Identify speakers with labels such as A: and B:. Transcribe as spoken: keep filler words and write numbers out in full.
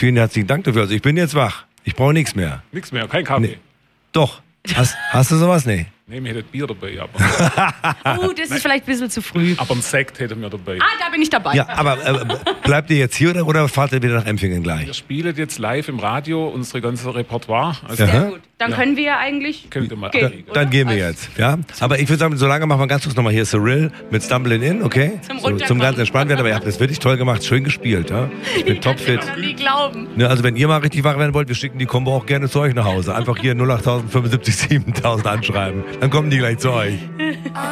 A: vielen herzlichen Dank dafür. Also ich bin jetzt wach. Ich brauche nichts mehr.
B: Nichts mehr, kein Kaffee.
A: Nee. Doch. Hast, hast du sowas? Nee.
B: Nee, wir hätten Bier dabei, aber...
C: Oh, das ist vielleicht ein bisschen zu früh.
B: aber ein Sekt hätten wir dabei.
C: Ah, da bin ich dabei.
A: Ja, aber äh, bleibt ihr jetzt hier oder, oder fahrt ihr wieder nach Empfingen gleich?
B: Wir spielen jetzt live im Radio unsere ganze Repertoire. Also
C: Sehr
A: Aha.
C: gut. Dann
B: Ja.
C: können wir ja eigentlich...
B: könnt ihr mal
C: Gehen.
B: anlegen.
A: Dann gehen wir jetzt, ja. Aber ich würde sagen, solange machen wir ganz kurz nochmal hier Cyril mit Stumbling In, okay?
C: Zum
A: so, zum
C: Runterkommen.
A: ganz entspannt werden, aber ihr habt das wirklich toll gemacht, schön gespielt, ja. Ich bin topfit.
C: Ich kann nie glauben.
A: Ne, also wenn ihr mal richtig wach werden wollt, wir schicken die Kombo auch gerne zu euch nach Hause. Einfach hier null acht fünfundsiebzig siebentausend anschreiben. Dann kommen die gleich zu euch.